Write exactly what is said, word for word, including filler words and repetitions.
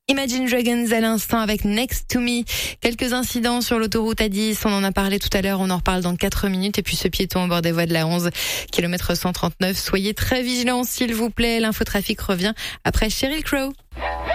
Imagine Dragons à l'instant avec Next to Me. Quelques incidents sur l'autoroute A dix, on en a parlé tout à l'heure, on en reparle dans quatre minutes. Et puis ce piéton au bord des voies de la onze, kilomètre cent trente-neuf. Soyez très vigilants s'il vous plaît, l'infotrafic revient après Sheryl Crow.